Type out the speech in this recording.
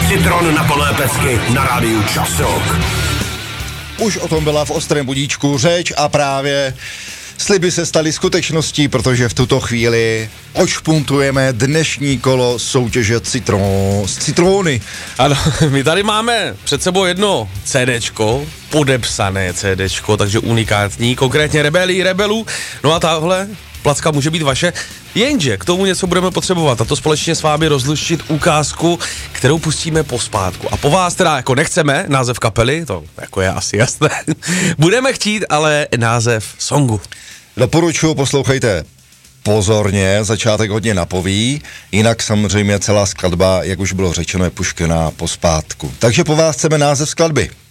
Citron na plné pecky na rádiu Časok. Už o tom byla v Ostrém budíčku řeč a právě sliby se staly skutečností, protože v tuto chvíli odšpuntujeme dnešní kolo soutěže Citrony. Ano, my tady máme před sebou jedno CDčko, podepsané CDčko, takže unikátní, konkrétně Rebelů. No a tahle placka může být vaše, jenže k tomu něco budeme potřebovat a to společně s vámi rozluštit ukázku, kterou pustíme pospátku. A po vás teda jako nechceme název kapely, to jako je asi jasné, budeme chtít ale název songu. Doporučuji, poslouchejte pozorně, začátek hodně napoví, jinak samozřejmě celá skladba, jak už bylo řečeno, je puštěná pospátku. Takže po vás chceme název skladby.